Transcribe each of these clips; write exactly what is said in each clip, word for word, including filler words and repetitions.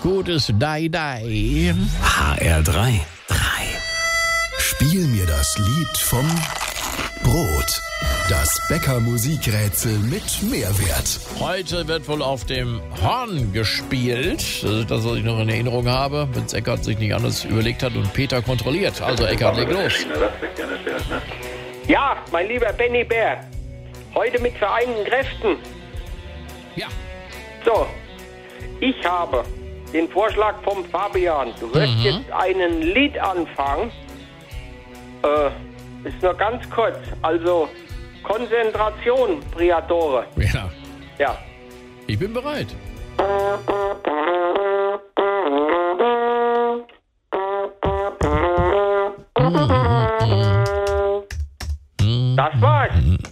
Gutes Dai-Dai. H R drei. Spiel mir das Lied vom Brot. Das Bäcker-Musikrätsel mit Mehrwert. Heute wird wohl auf dem Horn gespielt. Das ist das, was ich noch in Erinnerung habe, wenn es Eckart sich nicht anders überlegt hat und Peter kontrolliert. Also Eckart, leg los. Ja, mein lieber Benny Bär. Heute mit vereinten Kräften. Ja. So, ich habe den Vorschlag vom Fabian. Du wirst Mhm. jetzt einen Lied anfangen. Äh, ist nur ganz kurz. Also, Konzentration, Priatore. Ja, Ja. ich bin bereit. Das war's.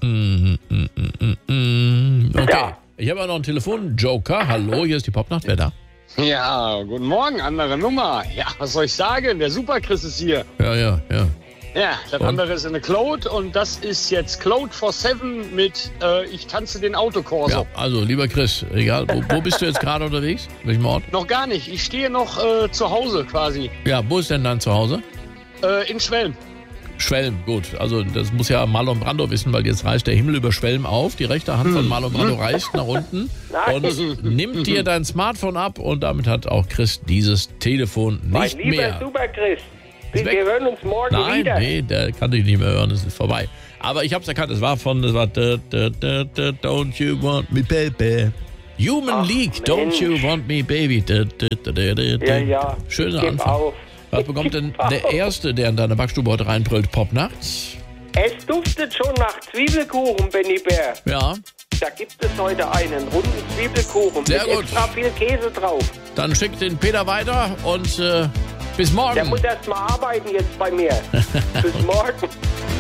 Okay, Ja. ich habe auch noch einen Telefon-Joker. Hallo, hier ist die Popnacht. Wer da? Ja, guten Morgen, andere Nummer. Ja, was soll ich sagen? Der Super-Chris ist hier. Ja, ja, ja. Ja, das Und? andere ist eine Claude und das ist jetzt Claude for Seven mit äh, Ich tanze den Autokorso. Ja, also, lieber Chris, egal, wo, wo bist du jetzt gerade unterwegs? In welchem Ort? Noch gar nicht. Ich stehe noch äh, zu Hause quasi. Ja, wo ist denn dein Zuhause? Äh, in Schwelm. Schwelm, gut. Also das muss ja Marlon Brando wissen, weil jetzt reißt der Himmel über Schwelm auf. Die rechte Hand von Marlon Brando reißt nach unten und nimmt dir dein Smartphone ab und damit hat auch Chris dieses Telefon Mein nicht lieber mehr. Super-Chris. Ist Wir weg. hören uns morgen Nein, wieder. nee, der kann dich nicht mehr hören, es ist vorbei. Aber ich hab's erkannt, es war von, es war da, da, da, da, Don't you want me, baby. Human Ach, League, Mensch. Don't you want me, baby. Da, da, da, da, da, da. Ja, ja. Schöner Ich geb Anfang. auf. Was Ich bekommt denn geb der auf. Erste, der in deine Backstube heute reinbrüllt? Popnachts? Es duftet schon nach Zwiebelkuchen, Benny Bär. Ja, Da gibt es heute einen runden Zwiebelkuchen Sehr mit gut. extra viel Käse drauf. dann schick den Peter weiter und äh, bis morgen. Der muss erst mal arbeiten jetzt bei mir. Bis morgen.